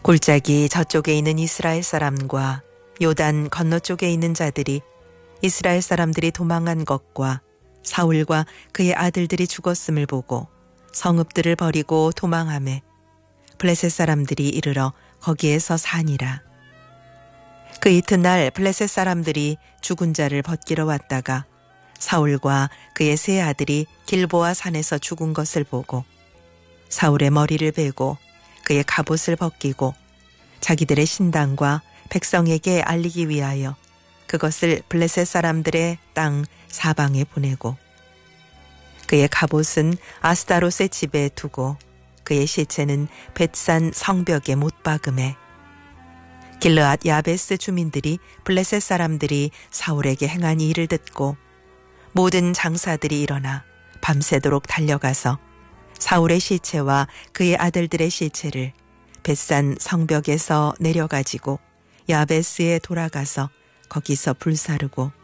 골짜기 저쪽에 있는 이스라엘 사람과 요단 건너쪽에 있는 자들이 이스라엘 사람들이 도망한 것과 사울과 그의 아들들이 죽었음을 보고 성읍들을 버리고 도망하매 블레셋 사람들이 이르러 거기에서 사니라. 그 이튿날 블레셋 사람들이 죽은 자를 벗기러 왔다가 사울과 그의 세 아들이 길보아 산에서 죽은 것을 보고 사울의 머리를 베고 그의 갑옷을 벗기고 자기들의 신당과 백성에게 알리기 위하여 그것을 블레셋 사람들의 땅 사방에 보내고 그의 갑옷은 아스다롯의 집에 두고 그의 시체는 벳산 성벽에 못 박음에 길르앗 야베스 주민들이 블레셋 사람들이 사울에게 행한 이 일을 듣고 모든 장사들이 일어나 밤새도록 달려가서 사울의 시체와 그의 아들들의 시체를 벳산 성벽에서 내려가지고 야베스에 돌아가서 거기서 불사르고